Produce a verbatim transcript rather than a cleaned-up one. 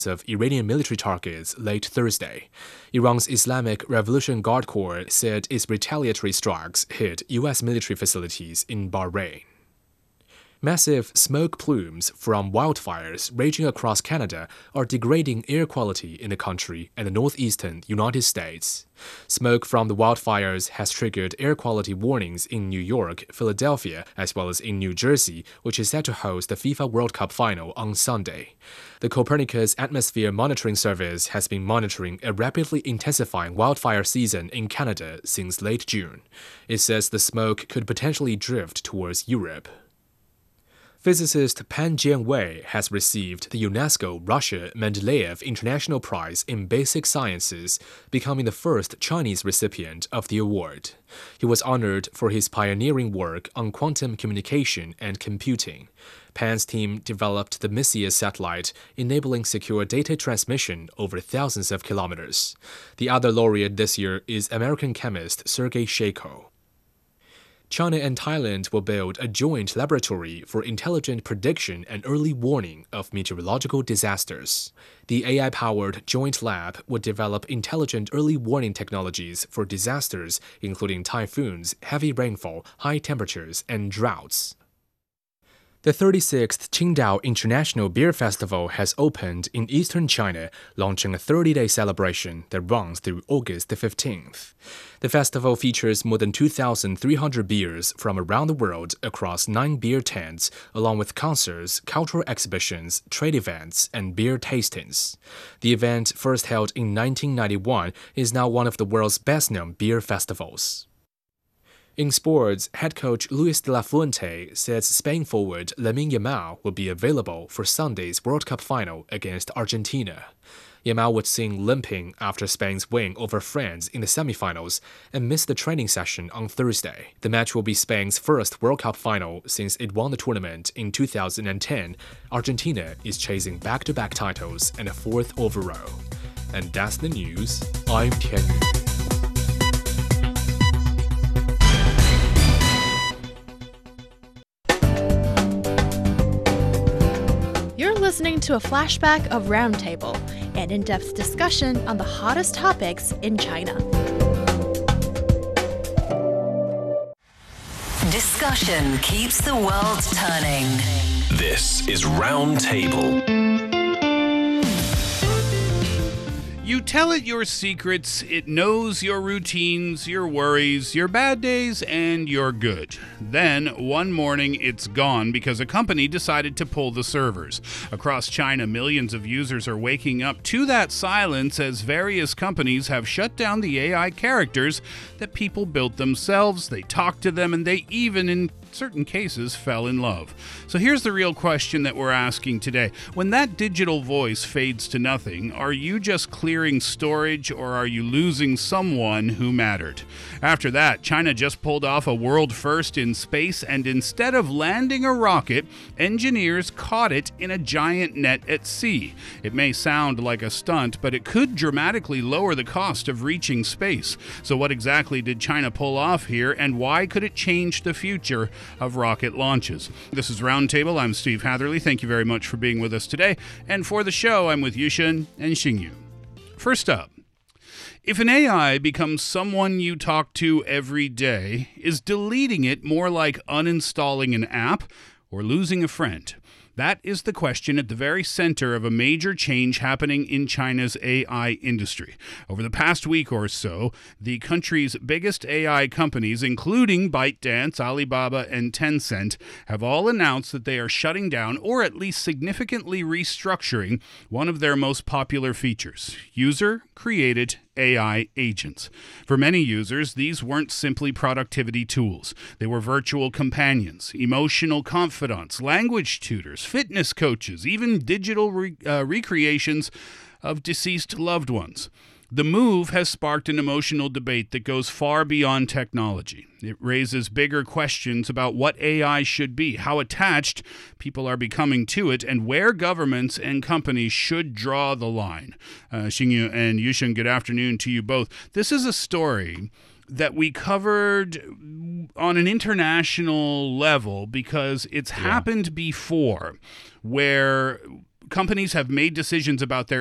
of Iranian military targets late Thursday. Iran's Islamic Revolution Guard Corps said its retaliatory strikes hit U S military facilities in Bahrain. Massive smoke plumes from wildfires raging across Canada are degrading air quality in the country and the northeastern United States. Smoke from the wildfires has triggered air quality warnings in New York, Philadelphia, as well as in New Jersey, which is set to host the FIFA World Cup final on Sunday. The Copernicus Atmosphere Monitoring Service has been monitoring a rapidly intensifying wildfire season in Canada since late June. It says the smoke could potentially drift towards Europe. Physicist Pan Jianwei has received the UNESCO Russia Mendeleev International Prize in Basic Sciences, becoming the first Chinese recipient of the award. He was honored for his pioneering work on quantum communication and computing. Pan's team developed the Messier satellite, enabling secure data transmission over thousands of kilometers. The other laureate this year is American chemist Sergei Shako. China and Thailand will build a joint laboratory for intelligent prediction and early warning of meteorological disasters. The A I-powered joint lab would develop intelligent early warning technologies for disasters, including typhoons, heavy rainfall, high temperatures, and droughts. The thirty-sixth Qingdao International Beer Festival has opened in eastern China, launching a thirty-day celebration that runs through August the fifteenth. The festival features more than two thousand three hundred beers from around the world across nine beer tents, along with concerts, cultural exhibitions, trade events, and beer tastings. The event, first held in nineteen ninety-one, is now one of the world's best-known beer festivals. In sports, head coach Luis de la Fuente says Spain forward Lamine Yamal will be available for Sunday's World Cup final against Argentina. Yamal was seen limping after Spain's win over France in the semifinals and missed the training session on Thursday. The match will be Spain's first World Cup final since it won the tournament in two thousand ten. Argentina is chasing back-to-back titles and a fourth overall. And that's the news. I'm Tian Yu. Listening to a flashback of Roundtable, an in-depth discussion on the hottest topics in China. Discussion keeps the world turning. This is Roundtable. You tell it your secrets, it knows your routines, your worries, your bad days, and your good. Then, one morning, it's gone because a company decided to pull the servers. Across China, millions of users are waking up to that silence as various companies have shut down the A I characters that people built themselves, they talked to them, and they even, in certain cases, fell in love. So here's the real question that we're asking today. When that digital voice fades to nothing, are you just clearing storage or are you losing someone who mattered? After that, China just pulled off a world first in space, and instead of landing a rocket, engineers caught it in a giant net at sea. It may sound like a stunt, but it could dramatically lower the cost of reaching space. So what exactly did China pull off here, and why could it change the future of rocket launches? This is Roundtable. I'm Steve Hatherley. Thank you very much for being with us today. And for the show, I'm with Yushin and Xingyu. First up, if an A I becomes someone you talk to every day, is deleting it more like uninstalling an app or losing a friend? That is the question at the very center of a major change happening in China's A I industry. Over the past week or so, the country's biggest A I companies, including ByteDance, Alibaba, and Tencent, have all announced that they are shutting down or at least significantly restructuring one of their most popular features: user-created A I agents. For many users, these weren't simply productivity tools. They were virtual companions, emotional confidants, language tutors, fitness coaches, even digital re- uh, recreations of deceased loved ones. The move has sparked an emotional debate that goes far beyond technology. It raises bigger questions about what A I should be, how attached people are becoming to it, and where governments and companies should draw the line. Uh, Xingyu and Yushin, good afternoon to you both. This is a story that we covered on an international level because it's yeah. happened before, where companies have made decisions about their